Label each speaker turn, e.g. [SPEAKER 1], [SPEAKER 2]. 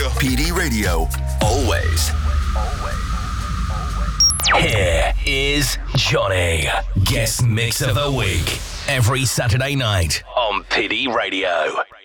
[SPEAKER 1] PD Radio, always.
[SPEAKER 2] Here is Johnny, guest mix of the week, every Saturday night on PD Radio.